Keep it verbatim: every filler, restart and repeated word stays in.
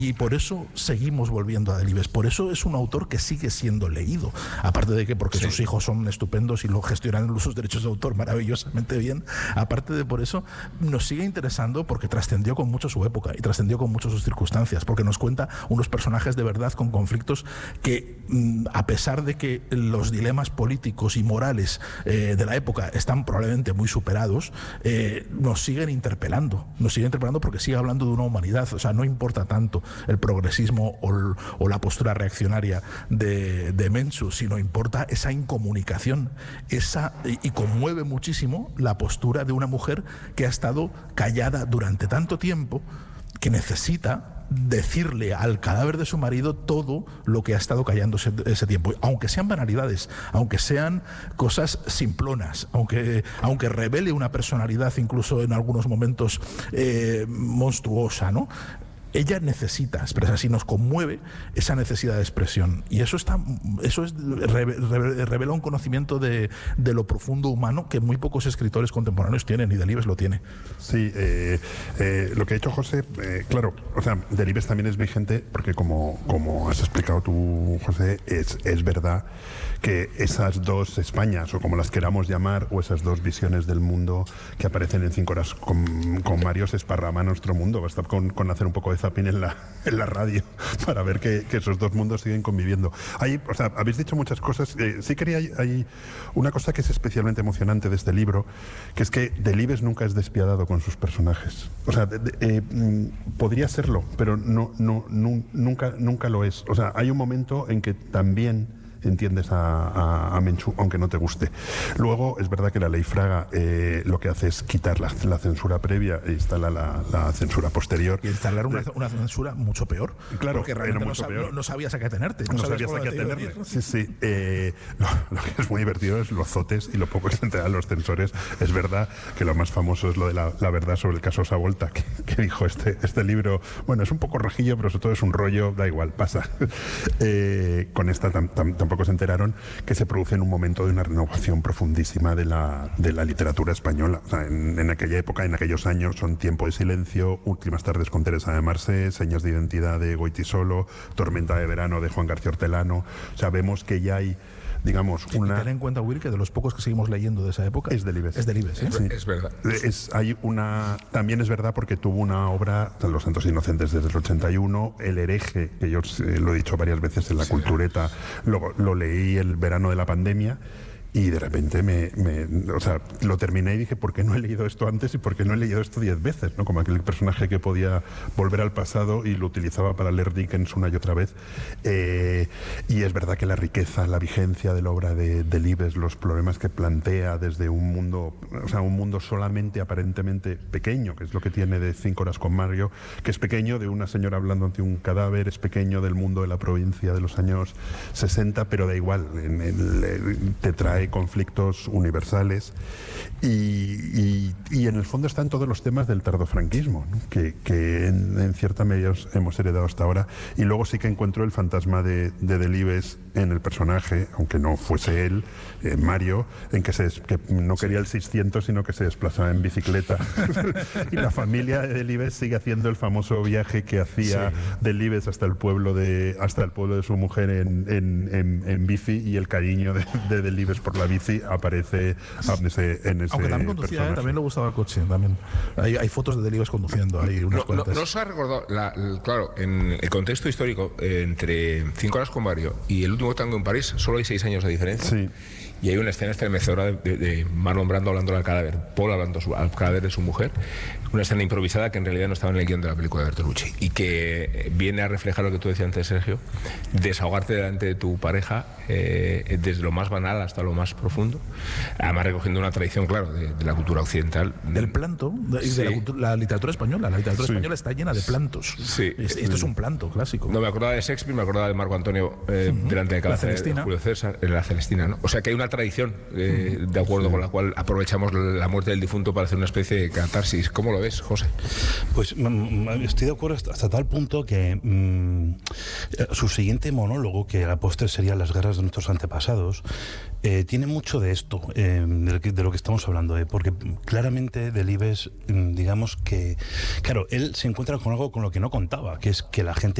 Y por eso seguimos volviendo a Delibes. Por eso es un autor que sigue siendo leído. Aparte de que porque sí. sus hijos son estupendos y lo gestionan sus derechos de autor maravillosamente bien. Aparte de por eso, nos sigue interesando porque trascendió con mucho su época y trascendió con mucho sus circunstancias. Porque nos cuenta unos personajes de verdad con conflictos que, a pesar de que los dilemas políticos y morales eh, de la época están probablemente muy superados, eh, nos siguen interpelando. Nos siguen interpelando porque sigue hablando de una humanidad. O sea, no importa tanto el progresismo o, el, o la postura reaccionaria de, de Menchu, sino importa esa incomunicación, esa, y, y conmueve muchísimo la postura de una mujer que ha estado callada durante tanto tiempo, que necesita decirle al cadáver de su marido todo lo que ha estado callando ese, ese tiempo, aunque sean banalidades, aunque sean cosas simplonas, aunque, aunque revele una personalidad incluso en algunos momentos eh, monstruosa, ¿no? Ella necesita expresar, si nos conmueve esa necesidad de expresión, y eso está, eso es revela un conocimiento de, de lo profundo humano que muy pocos escritores contemporáneos tienen, y Delibes lo tiene. Sí, eh, eh, lo que ha dicho José, eh, claro, o sea, Delibes también es vigente porque como, como has explicado tú, José, es, es verdad que esas dos Españas, o como las queramos llamar, o esas dos visiones del mundo que aparecen en Cinco horas con, con Mario, se esparrama nuestro mundo. Basta con, con hacer un poco de zapping en la, en la radio para ver que, que esos dos mundos siguen conviviendo. Hay, o sea, habéis dicho muchas cosas. Eh, sí quería, hay, hay una cosa que es especialmente emocionante de este libro, que es que Delibes nunca es despiadado con sus personajes. O sea, de, de, eh, podría serlo, pero no, no, no, nunca, nunca lo es. O sea, hay un momento en que también entiendes a, a, a Menchu, aunque no te guste. Luego, es verdad que la ley Fraga eh, lo que hace es quitar la, la censura previa e instalar la, la censura posterior. Y instalar una, una censura mucho peor. Claro, porque realmente mucho no, sab, peor. No, no sabías a qué atenerte. No, no sabías a qué atenerte. Sí, sí. Eh, lo, lo que es muy divertido es los zotes y lo poco que se enteran los censores. Es verdad que lo más famoso es lo de la, la verdad sobre el caso Savolta, que, que dijo este, este libro, bueno, es un poco rojillo, pero sobre todo es un rollo, da igual, pasa. Eh, con esta tam, tam, tam, tampoco se enteraron que se produce en un momento de una renovación profundísima de la, de la literatura española. O sea, en, en aquella época, en aquellos años, son Tiempo de silencio, Últimas tardes con Teresa de Marsé, Señas de identidad de Goitisolo, Tormenta de verano de Juan García Hortelano. O sea, vemos que ya hay, digamos, una... Ten en cuenta, Will, que de los pocos que seguimos leyendo de esa época es Delibes. Es Delibes, ¿eh? Sí. Es verdad. Es, hay una, también es verdad porque tuvo una obra, Los Santos Inocentes desde el ochenta y uno, El hereje, que yo eh, lo he dicho varias veces en la sí. Cultureta, lo, lo leí el verano de la pandemia. Y de repente me, me, o sea, lo terminé y dije, ¿por qué no he leído esto antes y por qué no he leído esto diez veces? ¿No? Como aquel personaje que podía volver al pasado y lo utilizaba para leer Dickens una y otra vez. Eh, y es verdad que la riqueza, la vigencia de la obra de Delibes, los problemas que plantea desde un mundo, o sea, un mundo solamente aparentemente pequeño, que es lo que tiene de Cinco horas con Mario, que es pequeño de una señora hablando ante un cadáver, es pequeño del mundo de la provincia de los años sesenta, pero da igual, en, en, te trae conflictos universales y, y, y en el fondo están todos los temas del tardofranquismo, ¿no? que, que en, en cierta medida hemos heredado hasta ahora, y luego sí que encuentro el fantasma de, de Delibes en el personaje, aunque no fuese él, eh, Mario, en que, se, que no quería el seiscientos sino que se desplazaba en bicicleta y la familia de Delibes sigue haciendo el famoso viaje que hacía sí. Delibes hasta el pueblo de hasta el pueblo de su mujer en, en, en, en bici, y el cariño de, de Delibes por la bici aparece en ese, en ese aunque también conducía, ¿eh? También le gustaba el coche, también hay, hay fotos de Delibes conduciendo, hay unas no, cuantas. No, no os ha recordado, la, la, claro, en el contexto histórico, eh, entre Cinco horas con Mario y El último tango en París solo hay seis años de diferencia. Sí. Y hay una escena estremecedora de, de, de Marlon Brando hablando al cadáver, Paul hablando su, al cadáver de su mujer, una escena improvisada que en realidad no estaba en el guión de la película de Bertolucci y que viene a reflejar lo que tú decías antes, Sergio, desahogarte delante de tu pareja, eh, desde lo más banal hasta lo más profundo, además recogiendo una tradición, claro, de, de la cultura occidental. Del planto, de, sí. de la, cultura, la literatura española, la literatura sí. española está llena de plantos. Sí. Esto sí. es un planto clásico. No, me acordaba de Shakespeare, me acordaba de Marco Antonio eh, uh-huh. delante de cada de Julio César, en la Celestina, ¿no? O sea que hay una tradición eh, de acuerdo sí. con la cual aprovechamos la muerte del difunto para hacer una especie de catarsis. ¿Cómo lo ves, José? Pues estoy de acuerdo hasta, hasta tal punto que mmm, su siguiente monólogo, que a la postre serían Las guerras de nuestros antepasados, eh, tiene mucho de esto, eh, de, lo que, de lo que estamos hablando, eh, porque claramente Delibes, digamos que, claro, él se encuentra con algo con lo que no contaba, que es que la gente